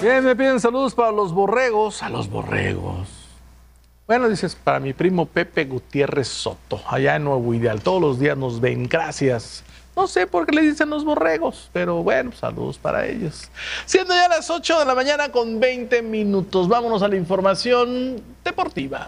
Bien, me piden saludos para los borregos. A los borregos. Bueno, dices, para mi primo Pepe Gutiérrez Soto, allá en Nuevo Ideal. Todos los días nos ven, gracias. No sé por qué le dicen los borregos, pero bueno, saludos para ellos. Siendo ya las 8 de la mañana con 20 minutos, vámonos a la información deportiva.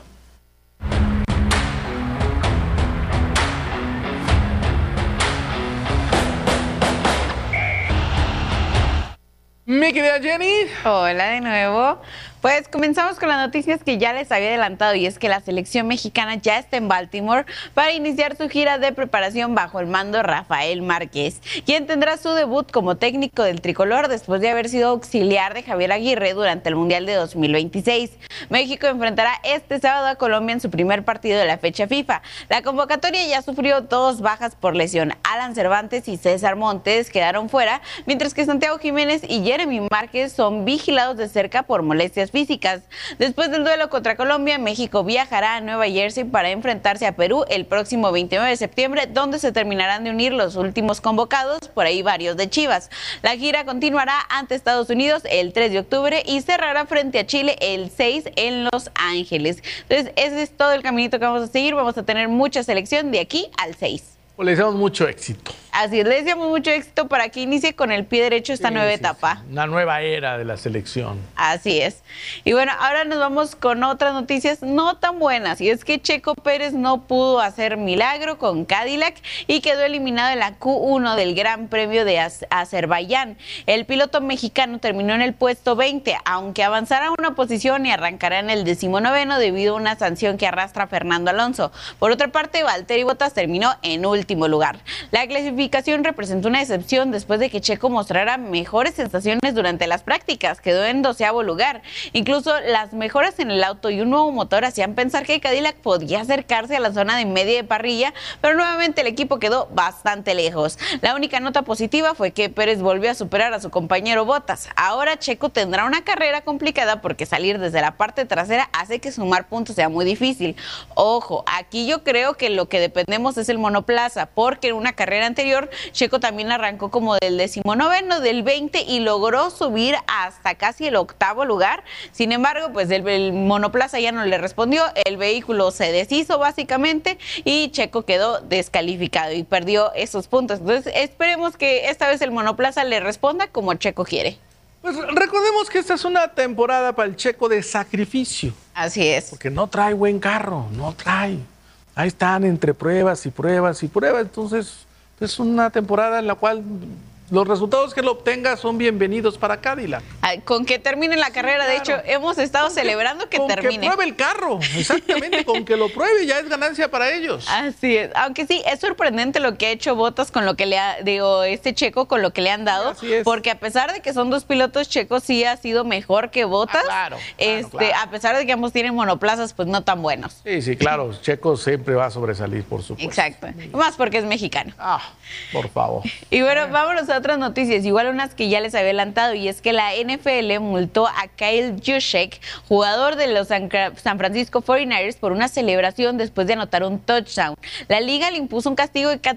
Mi querida Jenny. Hola de nuevo. Pues comenzamos con las noticias que ya les había adelantado, y es que la selección mexicana ya está en Baltimore para iniciar su gira de preparación bajo el mando de Rafael Márquez, quien tendrá su debut como técnico del tricolor después de haber sido auxiliar de Javier Aguirre durante el Mundial de 2026. México enfrentará este sábado a Colombia en su primer partido de la fecha FIFA. La convocatoria ya sufrió 2 bajas por lesión. Alan Cervantes y César Montes quedaron fuera, mientras que Santiago Jiménez y Jeremy Márquez son vigilados de cerca por molestias físicas. Después del duelo contra Colombia, México viajará a Nueva Jersey para enfrentarse a Perú el próximo 29 de septiembre, donde se terminarán de unir los últimos convocados, por ahí varios de Chivas. La gira continuará ante Estados Unidos el 3 de octubre y cerrará frente a Chile el 6 en Los Ángeles. Entonces, ese es todo el caminito que vamos a seguir. Vamos a tener mucha selección de aquí al 6. Pues le deseamos mucho éxito. Así es, le deseamos mucho éxito para que inicie con el pie derecho esta nueva etapa. Una nueva era de la selección. Así es. Y bueno, ahora nos vamos con otras noticias no tan buenas. Y es que Checo Pérez no pudo hacer milagro con Cadillac y quedó eliminado en la Q1 del Gran Premio de Azerbaiyán. El piloto mexicano terminó en el puesto 20, aunque avanzará una posición y arrancará en el 19º debido a una sanción que arrastra Fernando Alonso. Por otra parte, Valtteri Bottas terminó en último lugar. La clasificación representó una decepción después de que Checo mostrara mejores sensaciones durante las prácticas. Quedó en 12º lugar. Incluso las mejoras en el auto y un nuevo motor hacían pensar que Cadillac podía acercarse a la zona de media de parrilla, pero nuevamente el equipo quedó bastante lejos. La única nota positiva fue que Pérez volvió a superar a su compañero Bottas. Ahora Checo tendrá una carrera complicada porque salir desde la parte trasera hace que sumar puntos sea muy difícil. Ojo, aquí yo creo que lo que dependemos es el monoplaza, porque en una carrera anterior Checo también arrancó como del 19º, del 20, y logró subir hasta casi el 8º lugar. Sin embargo, pues el monoplaza ya no le respondió, el vehículo se deshizo básicamente y Checo quedó descalificado y perdió esos puntos. Entonces esperemos que esta vez el monoplaza le responda como Checo quiere. Pues recordemos que esta es una temporada para el Checo de sacrificio. Así es. Porque no trae buen carro, no trae. Ahí están entre pruebas y pruebas y pruebas. Entonces, es una temporada en la cual los resultados que lo obtenga son bienvenidos para Cadillac. Con que termine la carrera, claro. De hecho, hemos estado celebrando que termine. Con que pruebe el carro, exactamente, con que lo pruebe ya es ganancia para ellos. Así es, aunque sí, es sorprendente lo que ha hecho Bottas con lo que le ha, Checo con lo que le han dado, porque a pesar de que son dos pilotos, Checo sí ha sido mejor que Bottas, claro. A pesar de que ambos tienen monoplazas pues no tan buenos. Sí, claro, Checo siempre va a sobresalir, por supuesto. Exacto, más porque es mexicano. Por favor. Y bueno, vámonos a otras noticias, igual unas que ya les había adelantado, y es que la NFL multó a Kyle Juszczyk, jugador de los San Francisco 49ers, por una celebración después de anotar un touchdown. La liga le impuso un castigo de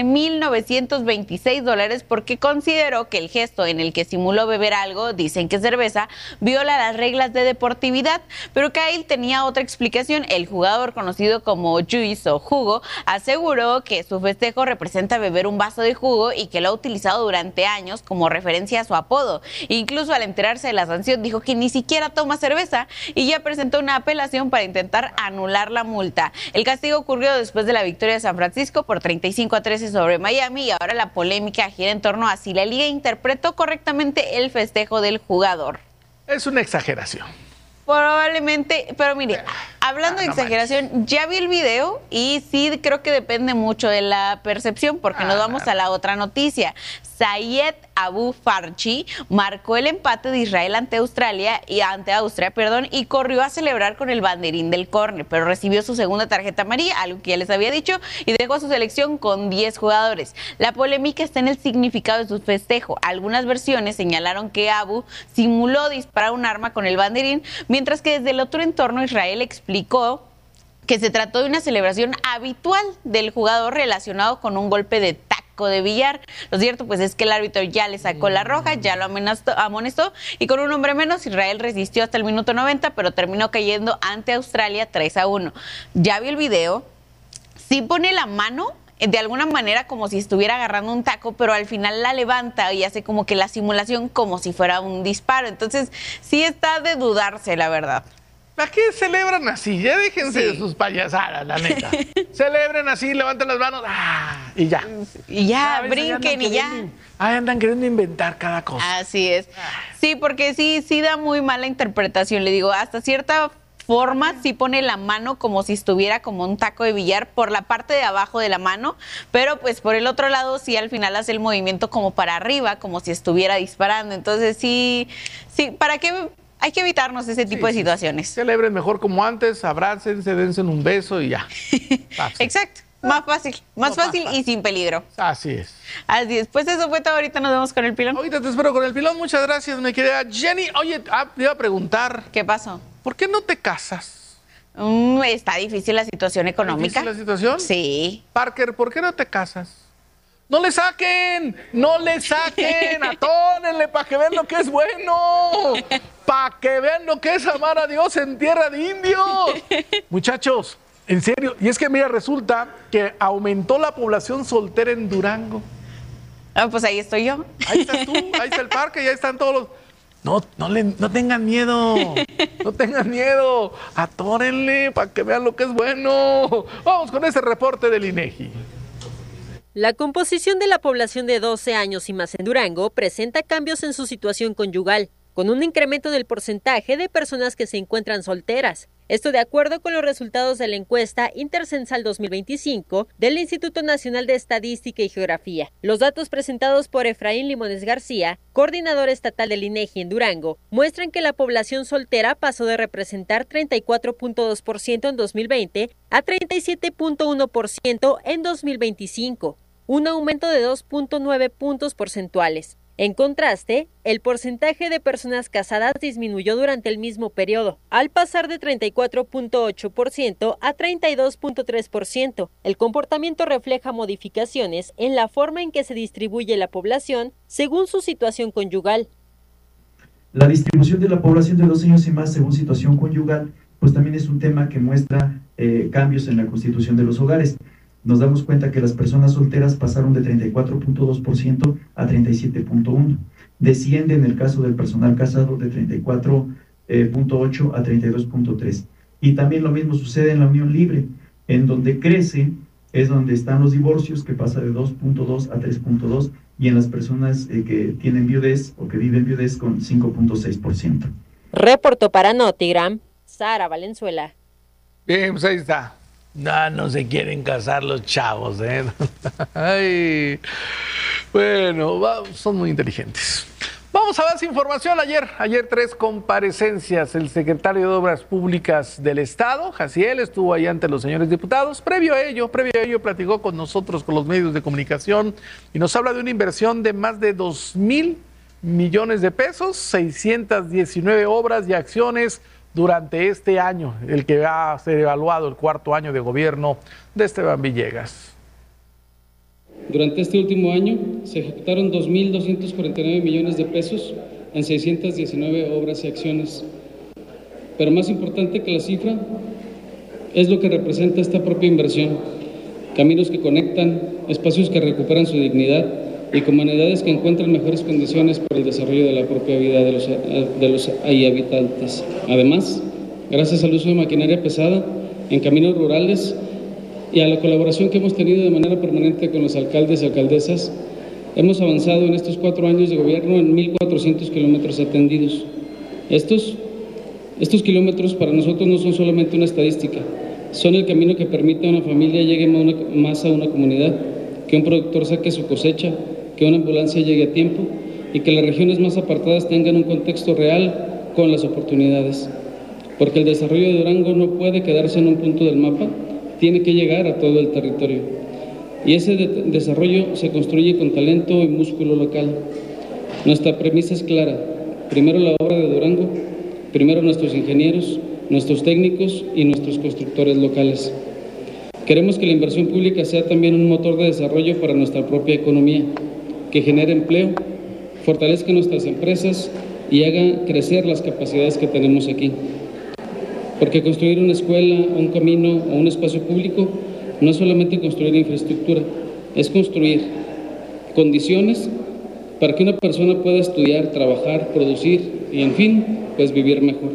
$14,926 porque consideró que el gesto en el que simuló beber algo, dicen que cerveza, viola las reglas de deportividad, pero Kyle tenía otra explicación. El jugador, conocido como Juice o Jugo, aseguró que su festejo representa beber un vaso de jugo y que lo ha utilizado durante años como referencia a su apodo. Incluso al enterarse de la sanción dijo que ni siquiera toma cerveza y ya presentó una apelación para intentar anular la multa. El castigo ocurrió después de la victoria de San Francisco por 35-13 sobre Miami, y ahora la polémica gira en torno a si la liga interpretó correctamente el festejo del jugador. Es una exageración. Probablemente, pero mire, hablando de exageración, ya vi el video y sí creo que depende mucho de la percepción, porque nos vamos a la otra noticia. Zayed Abu Farchi marcó el empate de Israel ante Austria, y corrió a celebrar con el banderín del córner, pero recibió su segunda tarjeta amarilla, algo que ya les había dicho, y dejó a su selección con 10 jugadores. La polémica está en el significado de su festejo. Algunas versiones señalaron que Abu simuló disparar un arma con el banderín, mientras que desde el otro entorno Israel explicó que se trató de una celebración habitual del jugador relacionado con un golpe de tacto taco de billar. Lo cierto pues es que el árbitro ya le sacó la roja, ya lo amonestó y con un hombre menos Israel resistió hasta el minuto 90, pero terminó cayendo ante Australia 3-1. Ya vi el video, sí pone la mano de alguna manera como si estuviera agarrando un taco, pero al final la levanta y hace como que la simulación como si fuera un disparo. Entonces sí está de dudarse, la verdad. ¿Para qué celebran así? Ya déjense de sus payasadas, la neta. Celebren así, levanten las manos, y ya. Y ya, brinquen y ya. Andan queriendo inventar cada cosa. Así es. Sí, porque sí da muy mala interpretación. Le digo, hasta cierta forma sí pone la mano como si estuviera como un taco de billar por la parte de abajo de la mano, pero pues por el otro lado sí al final hace el movimiento como para arriba, como si estuviera disparando. Entonces sí, ¿para qué? Hay que evitarnos ese tipo de situaciones. Celebren mejor como antes, abrácense, dense un beso y ya. Exacto. Más fácil y sin peligro. Así es. Así es. Pues eso fue todo. Ahorita nos vemos con el pilón. Ahorita te espero con el pilón. Muchas gracias, mi querida Jenny. Oye, te iba a preguntar. ¿Qué pasó? ¿Por qué no te casas? Está difícil la situación económica. ¿Difícil la situación? Sí. Parker, ¿por qué no te casas? ¡No le saquen! ¡No le saquen! ¡Atónenle para que vean lo que es bueno! ¡Para que vean lo que es amar a Dios en tierra de indios! Muchachos, en serio. Y es que mira, resulta que aumentó la población soltera en Durango. Pues ahí estoy yo. Ahí estás tú, ahí está el parque, y ahí están todos los... No tengan miedo, no tengan miedo. Atórenle para que vean lo que es bueno. Vamos con ese reporte del INEGI. La composición de la población de 12 años y más en Durango presenta cambios en su situación conyugal, con un incremento del porcentaje de personas que se encuentran solteras. Esto de acuerdo con los resultados de la encuesta Intercensal 2025 del Instituto Nacional de Estadística y Geografía. Los datos presentados por Efraín Limones García, coordinador estatal del INEGI en Durango, muestran que la población soltera pasó de representar 34.2% en 2020 a 37.1% en 2025, un aumento de 2.9 puntos porcentuales. En contraste, el porcentaje de personas casadas disminuyó durante el mismo periodo, al pasar de 34.8% a 32.3%. El comportamiento refleja modificaciones en la forma en que se distribuye la población según su situación conyugal. La distribución de la población de 12 años y más según situación conyugal, pues también es un tema que muestra cambios en la constitución de los hogares. Nos damos cuenta que las personas solteras pasaron de 34.2% a 37.1%. Desciende en el caso del personal casado de 34.8% a 32.3%. Y también lo mismo sucede en la unión libre, en donde crece, es donde están los divorcios, que pasa de 2.2 a 3.2, y en las personas que tienen viudez o que viven viudez con 5.6%. Reportó para Notigram, Sara Valenzuela. Bien, pues ahí está. No se quieren casar los chavos, ¿eh? Ay, bueno, son muy inteligentes. Vamos a más información. Ayer 3 comparecencias. El secretario de Obras Públicas del Estado, Jaciel, estuvo ahí ante los señores diputados. Previo a ello, platicó con nosotros, con los medios de comunicación, y nos habla de una inversión de más de 2,000 millones de pesos, 619 obras y acciones durante este año, el que va a ser evaluado el 4º año de gobierno de Esteban Villegas. Durante este último año se ejecutaron 2.249 millones de pesos en 619 obras y acciones. Pero más importante que la cifra es lo que representa esta propia inversión. Caminos que conectan, espacios que recuperan su dignidad y comunidades que encuentran mejores condiciones para el desarrollo de la propia vida de los ahí habitantes. Además, gracias al uso de maquinaria pesada en caminos rurales y a la colaboración que hemos tenido de manera permanente con los alcaldes y alcaldesas, hemos avanzado en estos 4 años de gobierno en 1.400 kilómetros atendidos. Estos kilómetros para nosotros no son solamente una estadística, son el camino que permite a una familia llegue más a una comunidad, que un productor saque su cosecha, que una ambulancia llegue a tiempo y que las regiones más apartadas tengan un contexto real con las oportunidades. Porque el desarrollo de Durango no puede quedarse en un punto del mapa, tiene que llegar a todo el territorio. Y ese desarrollo se construye con talento y músculo local. Nuestra premisa es clara: primero la obra de Durango, primero nuestros ingenieros, nuestros técnicos y nuestros constructores locales. Queremos que la inversión pública sea también un motor de desarrollo para nuestra propia economía, que genere empleo, fortalezca nuestras empresas y haga crecer las capacidades que tenemos aquí. Porque construir una escuela, un camino o un espacio público no es solamente construir infraestructura, es construir condiciones para que una persona pueda estudiar, trabajar, producir y, en fin, pues vivir mejor.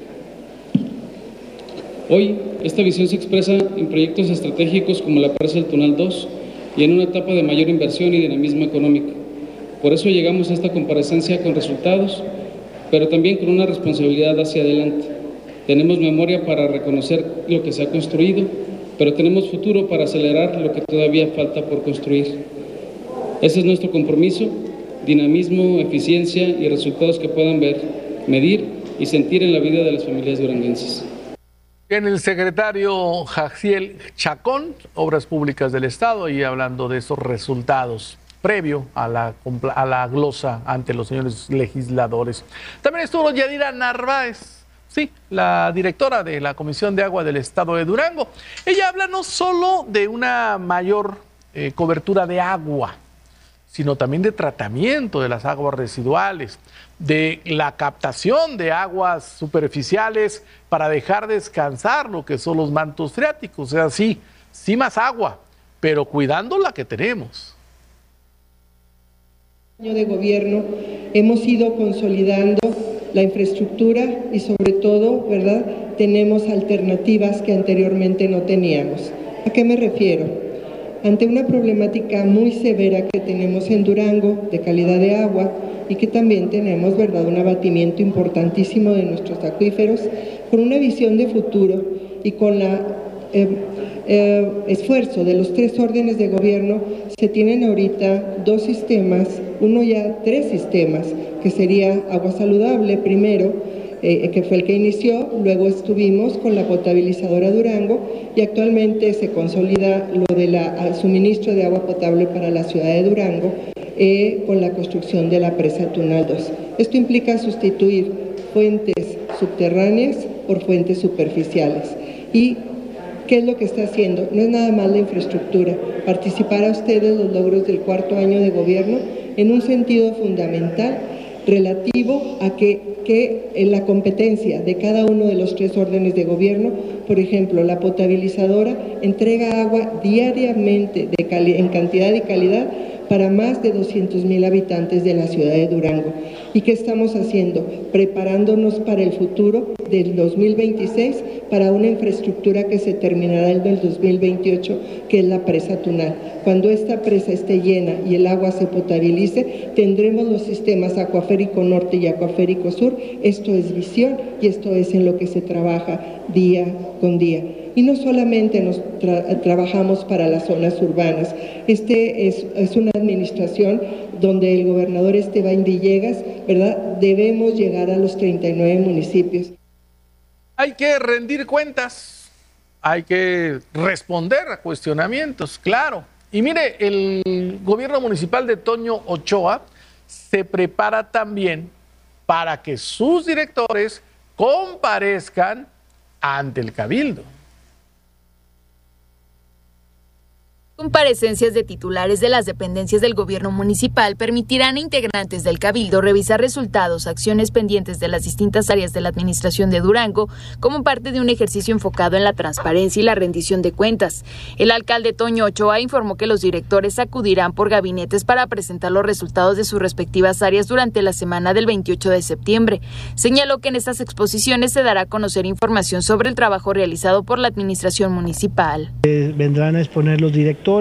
Hoy, esta visión se expresa en proyectos estratégicos como la presa del Tunal 2 y en una etapa de mayor inversión y dinamismo económico. Por eso llegamos a esta comparecencia con resultados, pero también con una responsabilidad hacia adelante. Tenemos memoria para reconocer lo que se ha construido, pero tenemos futuro para acelerar lo que todavía falta por construir. Ese es nuestro compromiso, dinamismo, eficiencia y resultados que puedan ver, medir y sentir en la vida de las familias duranguenses. En el secretario Jaciel Chacón, Obras Públicas del Estado, y hablando de esos resultados previo a la glosa ante los señores legisladores. También estuvo Yadira Narváez, sí, la directora de la Comisión de Agua del Estado de Durango. Ella habla no solo de una mayor cobertura de agua, sino también de tratamiento de las aguas residuales, de la captación de aguas superficiales para dejar descansar lo que son los mantos freáticos. O sea, sí más agua, pero cuidando la que tenemos. Año de gobierno hemos ido consolidando la infraestructura y sobre todo, ¿verdad?, tenemos alternativas que anteriormente no teníamos. ¿A qué me refiero? Ante una problemática muy severa que tenemos en Durango de calidad de agua y que también tenemos, ¿verdad?, un abatimiento importantísimo de nuestros acuíferos, con una visión de futuro y con la esfuerzo de los 3 órdenes de gobierno, se tienen ahorita 2 sistemas, tres sistemas, que sería Agua Saludable primero, que fue el que inició, luego estuvimos con la potabilizadora Durango y actualmente se consolida lo de la suministro de agua potable para la ciudad de Durango con la construcción de la presa Tunal 2. Esto implica sustituir fuentes subterráneas por fuentes superficiales. ¿Y qué es lo que está haciendo? No es nada más la infraestructura, participar a ustedes los logros del 4º año de gobierno en un sentido fundamental relativo a que en la competencia de cada uno de los 3 órdenes de gobierno, por ejemplo, la potabilizadora entrega agua diariamente en cantidad y calidad para más de 200,000 habitantes de la ciudad de Durango. ¿Y qué estamos haciendo? Preparándonos para el futuro del 2026, para una infraestructura que se terminará en el 2028, que es la presa Tunal. Cuando esta presa esté llena y el agua se potabilice, tendremos los sistemas Acuaférico Norte y Acuaférico Sur. Esto es visión y esto es en lo que se trabaja día con día. Y no solamente trabajamos para las zonas urbanas. Es una administración donde el gobernador Esteban Villegas, ¿verdad?, debemos llegar a los 39 municipios. Hay que rendir cuentas, hay que responder a cuestionamientos, claro. Y mire, el gobierno municipal de Toño Ochoa se prepara también para que sus directores comparezcan ante el Cabildo. Comparecencias de titulares de las dependencias del gobierno municipal permitirán a integrantes del Cabildo revisar resultados, acciones pendientes de las distintas áreas de la administración de Durango como parte de un ejercicio enfocado en la transparencia y la rendición de cuentas. El alcalde Toño Ochoa informó que los directores acudirán por gabinetes para presentar los resultados de sus respectivas áreas durante la semana del 28 de septiembre. Señaló que en estas exposiciones se dará a conocer información sobre el trabajo realizado por la administración municipal. Vendrán a exponer los directores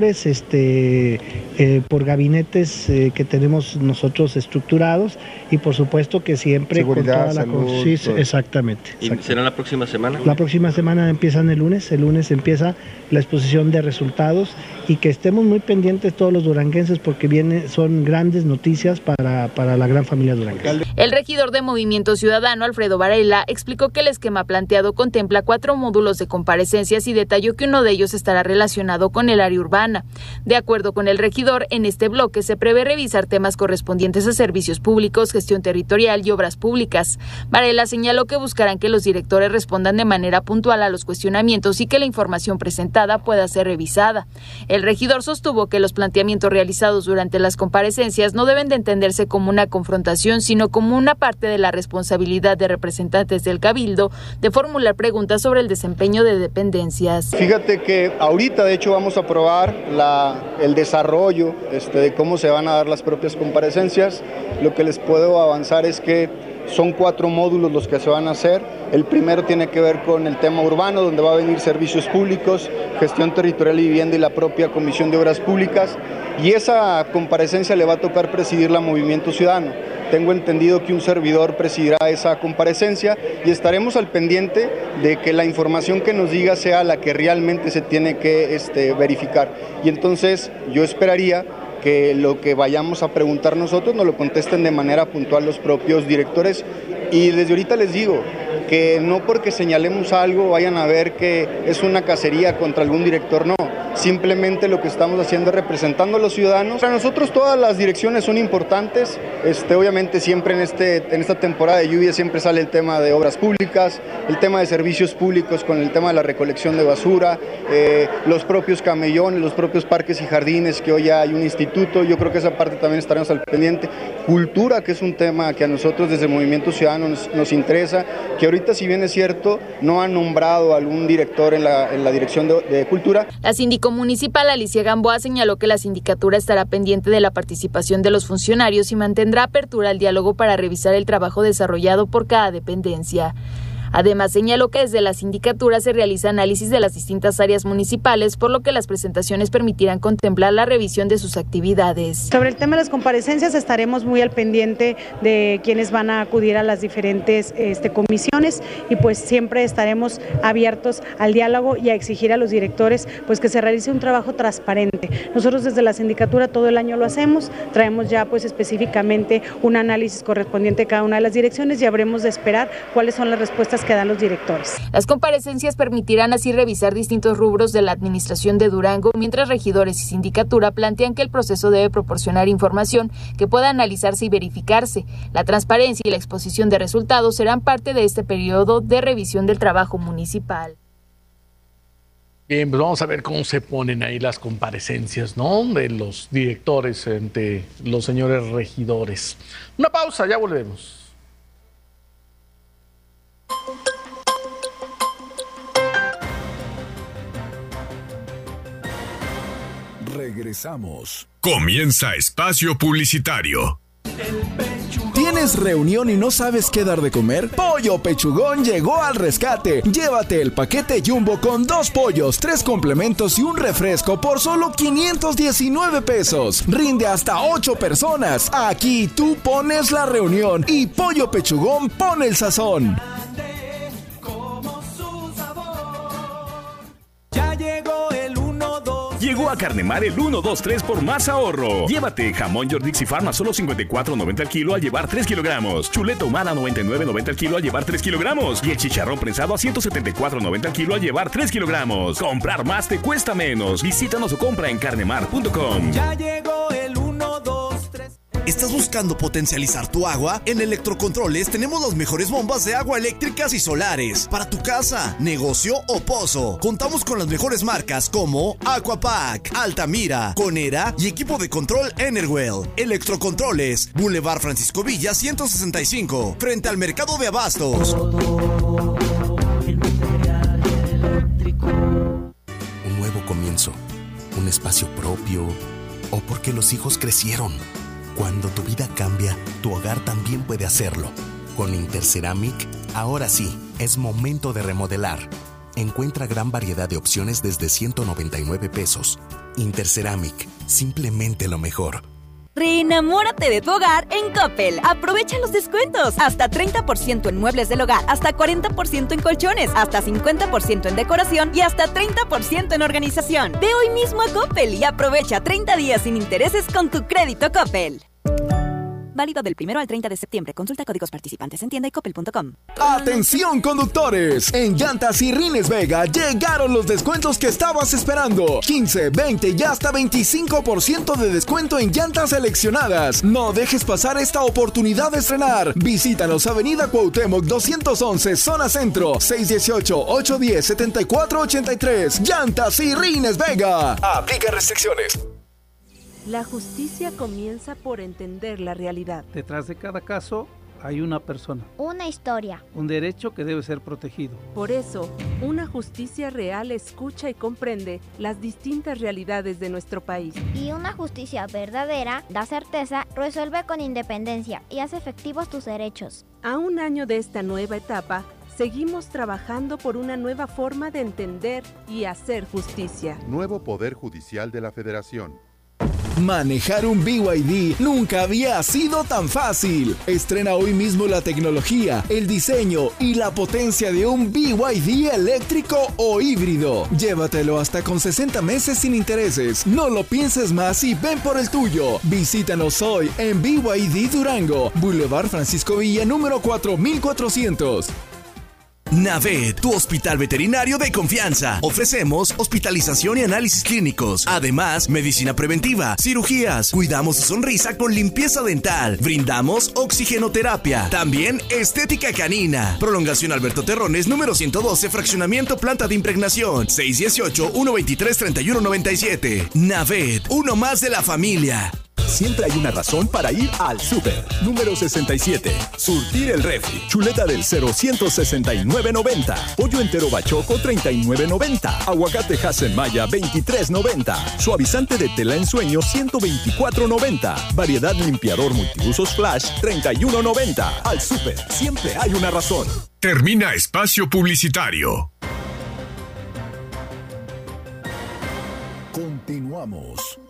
por gabinetes que tenemos nosotros estructurados y por supuesto que siempre seguridad, con toda salud, sí, exactamente. ¿Y será la próxima semana? La próxima semana empiezan el lunes empieza la exposición de resultados y que estemos muy pendientes todos los duranguenses porque son grandes noticias para la gran familia duranguense. El regidor de Movimiento Ciudadano, Alfredo Varela, explicó que el esquema planteado contempla 4 módulos de comparecencias y detalló que uno de ellos estará relacionado con el área urbana. urbana. De acuerdo con el regidor, en este bloque se prevé revisar temas correspondientes a servicios públicos, gestión territorial y obras públicas. Varela señaló que buscarán que los directores respondan de manera puntual a los cuestionamientos y que la información presentada pueda ser revisada. El regidor sostuvo que los planteamientos realizados durante las comparecencias no deben de entenderse como una confrontación, sino como una parte de la responsabilidad de representantes del Cabildo de formular preguntas sobre el desempeño de dependencias. Fíjate que ahorita de hecho vamos a aprobar el desarrollo de cómo se van a dar las propias comparecencias. Lo que les puedo avanzar es que son 4 módulos los que se van a hacer. El primero tiene que ver con el tema urbano, donde va a venir servicios públicos, gestión territorial y vivienda y la propia Comisión de Obras Públicas. Y esa comparecencia le va a tocar presidir la Movimiento Ciudadano. Tengo entendido que un servidor presidirá esa comparecencia y estaremos al pendiente de que la información que nos diga sea la que realmente se tiene que verificar. Y entonces yo esperaría que lo que vayamos a preguntar nosotros nos lo contesten de manera puntual los propios directores. Y desde ahorita les digo que no porque señalemos algo vayan a ver que es una cacería contra algún director, no. Simplemente lo que estamos haciendo es representando a los ciudadanos. Para nosotros todas las direcciones son importantes. Obviamente siempre en esta temporada de lluvia siempre sale el tema de obras públicas, el tema de servicios públicos con el tema de la recolección de basura, los propios camellones, los propios parques y jardines, que hoy ya hay un instituto. Yo creo que esa parte también estaremos al pendiente. Cultura, que es un tema que a nosotros desde el Movimiento Ciudadano nos interesa, que ahorita, si bien es cierto, no han nombrado a algún director en la dirección de Cultura. La síndico municipal Alicia Gamboa señaló que la sindicatura estará pendiente de la participación de los funcionarios y mantendrá apertura al diálogo para revisar el trabajo desarrollado por cada dependencia. Además, señaló que desde la sindicatura se realiza análisis de las distintas áreas municipales, por lo que las presentaciones permitirán contemplar la revisión de sus actividades. Sobre el tema de las comparecencias estaremos muy al pendiente de quienes van a acudir a las diferentes comisiones y pues siempre estaremos abiertos al diálogo y a exigir a los directores pues que se realice un trabajo transparente. Nosotros desde la sindicatura todo el año lo hacemos, traemos ya pues específicamente un análisis correspondiente a cada una de las direcciones y habremos de esperar cuáles son las respuestas que dan los directores. Las comparecencias permitirán así revisar distintos rubros de la administración de Durango, mientras regidores y sindicatura plantean que el proceso debe proporcionar información que pueda analizarse y verificarse. La transparencia y la exposición de resultados serán parte de este periodo de revisión del trabajo municipal. Bien, pues vamos a ver cómo se ponen ahí las comparecencias, ¿no? De los directores ante los señores regidores. Una pausa, ya volvemos. Regresamos. Comienza Espacio Publicitario. ¿Tienes reunión y no sabes qué dar de comer? Pollo Pechugón llegó al rescate. Llévate el paquete Jumbo con 2 pollos, 3 complementos y un refresco por solo 519 pesos. Rinde hasta 8 personas. Aquí tú pones la reunión y Pollo Pechugón pone el sazón. Ya llegó el 1-2. Llegó a Carnemar el 1-2-3 por más ahorro. Llévate jamón Jordix y Farma solo $54.90 al kilo al llevar 3 kilogramos. Chuleta humana $99.90 al kilo al llevar 3 kilogramos. Y el chicharrón prensado a $174.90 al kilo al llevar 3 kilogramos. Comprar más te cuesta menos. Visítanos o compra en carnemar.com. Ya llegó el 1-2-3. ¿Estás buscando potencializar tu agua? En Electrocontroles tenemos las mejores bombas de agua eléctricas y solares para tu casa, negocio o pozo. Contamos con las mejores marcas como Aquapack, Altamira, Conera y equipo de control Enerwell. Electrocontroles, Boulevard Francisco Villa 165, frente al Mercado de Abastos. Un nuevo comienzo, un espacio propio, o porque los hijos crecieron. Cuando tu vida cambia, tu hogar también puede hacerlo. Con Interceramic, ahora sí, es momento de remodelar. Encuentra gran variedad de opciones desde 199 pesos. Interceramic, simplemente lo mejor. Reenamórate de tu hogar en Coppel. Aprovecha los descuentos. Hasta 30% en muebles del hogar, hasta 40% en colchones, hasta 50% en decoración y hasta 30% en organización. Ve hoy mismo a Coppel y aprovecha 30 días sin intereses con tu crédito Coppel. Válido del 1 al 30 de septiembre. Consulta códigos participantes en tienda y coppel.com. ¡Atención, conductores! En Llantas y Rines Vega llegaron los descuentos que estabas esperando. 15, 20 y hasta 25% de descuento en llantas seleccionadas. No dejes pasar esta oportunidad de estrenar. Visítanos Avenida Cuauhtémoc 211, Zona Centro, 618-810-7483. Llantas y Rines Vega. Aplica restricciones. La justicia comienza por entender la realidad. Detrás de cada caso hay una persona. Una historia. Un derecho que debe ser protegido. Por eso, una justicia real escucha y comprende las distintas realidades de nuestro país. Y una justicia verdadera da certeza, resuelve con independencia y hace efectivos tus derechos. A un año de esta nueva etapa, seguimos trabajando por una nueva forma de entender y hacer justicia. Nuevo Poder Judicial de la Federación. Manejar un BYD nunca había sido tan fácil. Estrena hoy mismo la tecnología, el diseño y la potencia de un BYD eléctrico o híbrido. Llévatelo hasta con 60 meses sin intereses. No lo pienses más y ven por el tuyo. Visítanos hoy en BYD Durango, Boulevard Francisco Villa, número 4400. Navet, tu hospital veterinario de confianza. Ofrecemos hospitalización y análisis clínicos. Además, medicina preventiva, cirugías. Cuidamos su sonrisa con limpieza dental. Brindamos oxigenoterapia. También estética canina. Prolongación Alberto Terrones, número 112, fraccionamiento planta de impregnación. 618-123-3197. Navet, uno más de la familia. Siempre hay una razón para ir al súper. Número 67. Surtir el refri. Chuleta del 0-169.90. Pollo entero bachoco 39.90. Aguacate Hasenmaya 23.90. Suavizante de tela en sueño 124.90. Variedad limpiador multiusos Flash 31.90. Al súper. Siempre hay una razón. Termina espacio publicitario. Continuamos.